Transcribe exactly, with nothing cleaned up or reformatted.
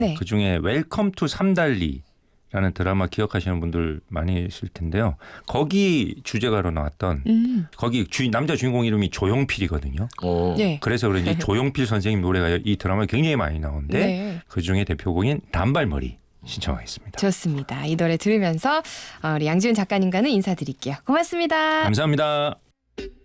네. 그중에 웰컴 투 삼달리 라는 드라마 기억하시는 분들 많이 있을 텐데요. 거기 주제가로 나왔던 음. 거기 주, 남자 주인공 이름이 조용필이거든요. 오. 네. 그래서 그런지 조용필 선생님 노래가 이 드라마에 굉장히 많이 나오는데 네. 그중에 대표곡인 단발머리 신청하겠습니다. 좋습니다. 이 노래 들으면서 우리 양지은 작가님과는 인사드릴게요. 고맙습니다. 감사합니다.